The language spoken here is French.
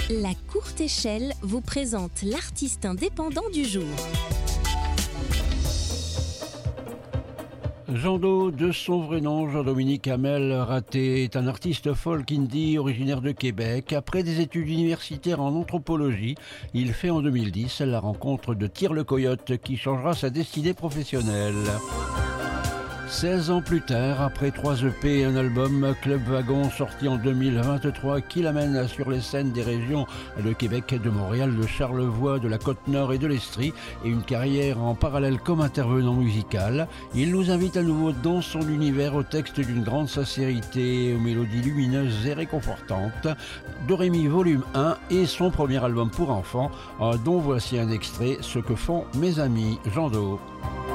La courte échelle vous présente l'artiste indépendant du jour. Jando, de son vrai nom, Jean-Dominique Hamel Raté, est un artiste folk indie originaire de Québec. Après des études universitaires en anthropologie, il fait en 2010 la rencontre de Tire le Coyote qui changera sa destinée professionnelle. 16 ans plus tard, après 3 EP et un album, Club Wagon sorti en 2023 qui l'amène sur les scènes des régions de Québec, de Montréal, de Charlevoix, de la Côte-Nord et de l'Estrie et une carrière en parallèle comme intervenant musical, il nous invite à nouveau dans son univers au texte d'une grande sincérité, aux mélodies lumineuses et réconfortantes, Dorémy volume 1 et son premier album pour enfants, dont voici un extrait, Ce que font mes amis, Jando.